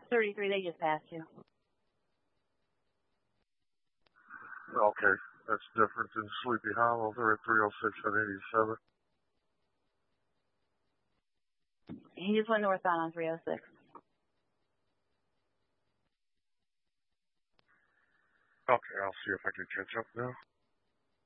33, they just passed you. Okay, that's different than Sleepy Hollow. They're at 306 and 87. He just went northbound on 306. Okay, I'll see if I can catch up now.